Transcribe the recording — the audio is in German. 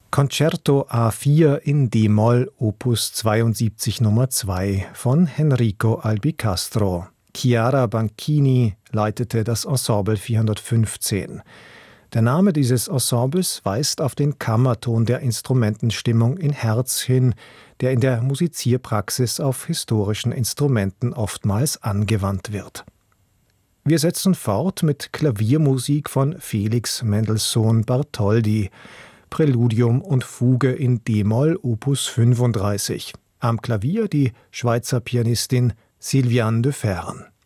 Concerto A4 in d-Moll Opus 72 Nummer 2 von Enrico Albicastro. Chiara Banchini leitete das Ensemble 415. Der Name dieses Ensembles weist auf den Kammerton der Instrumentenstimmung in Herz hin, der in der Musizierpraxis auf historischen Instrumenten oftmals angewandt wird. Wir setzen fort mit Klaviermusik von Felix Mendelssohn Bartholdy, Präludium und Fuge in d-Moll Opus 35. Am Klavier die Schweizer Pianistin Sylviane de Fern.